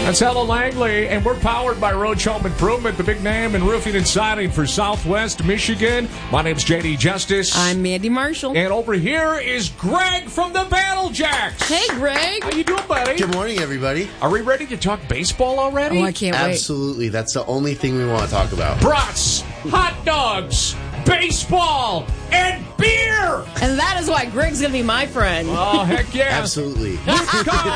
That's Ella Langley, and we're powered by Roach Home Improvement, the big name in roofing and siding for Southwest Michigan. My name's J.D. Justice. I'm Mandy Marshall. And over here is Greg from the Battle Jacks. Hey, Greg. How you doing, buddy? Good morning, everybody. Are we ready to talk baseball already? Oh, I can't wait. Absolutely. That's the only thing we want to talk about. Brats, hot dogs, baseball, and beer. And that is why Greg's going to be my friend. Oh, heck yeah. Absolutely. Come